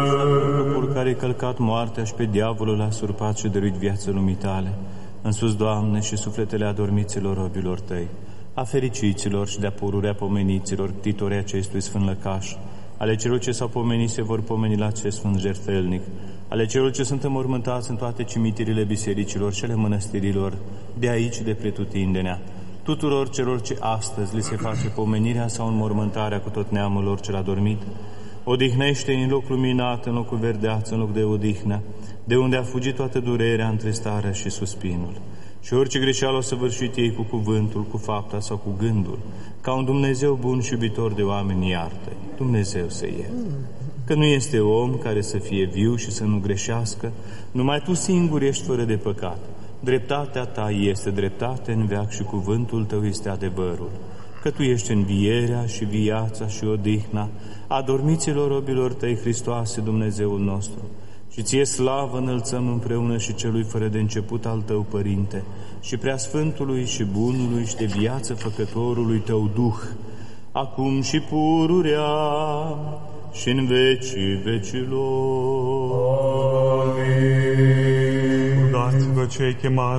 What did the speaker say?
Trupul care a călcat moartea și pe diavolul a surpat și dăruit viață lumii tale. În sus, Doamne, și sufletele adormiților robilor tăi, a fericiților și de-a pururea pomeniților, titorii acestui sfânt lăcaș, ale celor ce s-au pomenit se vor pomeni la acest sfânt jertfelnic, ale celor ce sunt înmormântați în toate cimitirile bisericilor și ale mănăstirilor, de aici de pretutindenea, tuturor celor ce astăzi li se face pomenirea sau înmormântarea cu tot neamul lor cel adormit, odihnește în loc luminat, în locul verdeață, în loc de odihnă, de unde a fugit toată durerea, întristarea și suspinul. Și orice greșeală o săvârșit ei cu cuvântul, cu fapta sau cu gândul, ca un Dumnezeu bun și iubitor de oameni, iartă-i. Dumnezeu să ierte. Că nu este om care să fie viu și să nu greșească, numai Tu singur ești fără de păcat. Dreptatea Ta este dreptate în veac și cuvântul Tău este adevărul. Că Tu ești învierea și viața și odihna adormiților robilor Tăi, Hristoase, Dumnezeul nostru. Și Ție slavă înălțăm împreună și Celui fără de început al Tău, Părinte, și Preasfântului și Bunului și de viață Făcătorului Tău Duh, acum și pururea și în vecii vecilor. Amin. Rugați-vă cei chemați